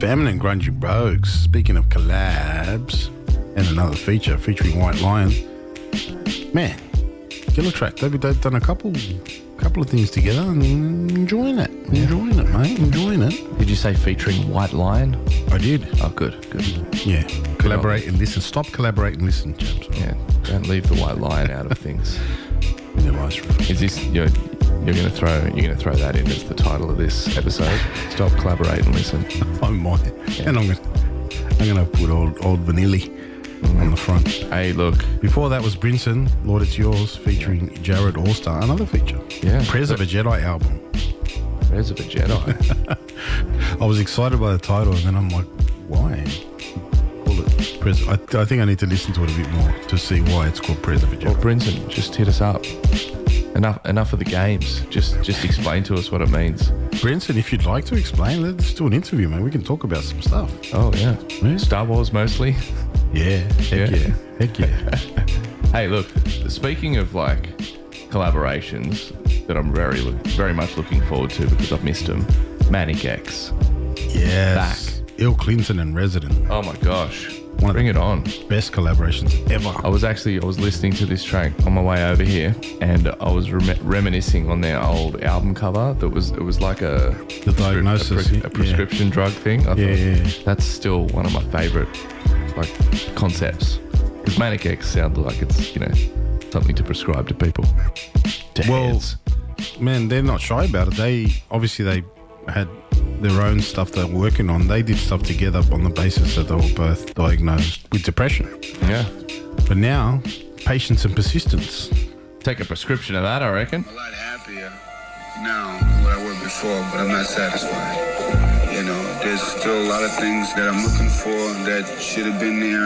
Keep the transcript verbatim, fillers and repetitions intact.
Feminine Grungy Brogues. Speaking of collabs, and another feature featuring White Lion. Man, killer track. They've, they've done a couple couple of things together and enjoying it. Yeah. Enjoying it, mate. Enjoying it. Did you say featuring White Lion? I did. Oh, good, good. Yeah. Collaborate and listen. Stop, collaborate and listen, chaps. Yeah, don't leave the White Lion out of things. Yeah, nice. Is this you're you're gonna throw you're gonna throw that in as the title of this episode? Stop, collaborate, and listen. I might. Yeah. And I'm gonna I'm gonna put old old Vanilli mm. on the front. Hey, look. Before that was Brinson, Lord It's Yours, featuring Jared Allstar, another feature. Yeah. Prayers of a Jedi album. Prayers of a Jedi. I was excited by the title, and then I'm like, why? Call it Prayers. I, I think I need to listen to it a bit more to see why it's called Prayers of a Jedi. Well, Brinson, just hit us up. Enough enough of the games. Just just explain to us what it means. Brinson, if you'd like to explain, let's do an interview, man. We can talk about some stuff. Oh, yeah. Yeah. Star Wars mostly. Yeah. Heck yeah. yeah. Heck yeah. Hey, look, speaking of like collaborations that I'm very look, very much looking forward to because I've missed them, Manic X. Yes. Back. Ill Clinton and Resident. Oh my gosh. One Bring it on. Best collaborations ever. I was actually, I was listening to this track on my way over here and I was rem- reminiscing on their old album cover that was, it was like a... The Diagnosis. A, pre- a prescription yeah. drug thing. I yeah, yeah, yeah. That's still one of my favourite like concepts. Because Manic X sounds like it's, you know, something to prescribe to people. To well, hands. Man, they're not shy about it. They, obviously they had their own stuff they're working on. They did stuff together on the basis that they were both diagnosed with depression. Yeah. But now, patience and persistence. Take a prescription of that, I reckon. I'm a lot happier now than what I was before, but I'm not satisfied. You know, there's still a lot of things that I'm looking for that should have been there.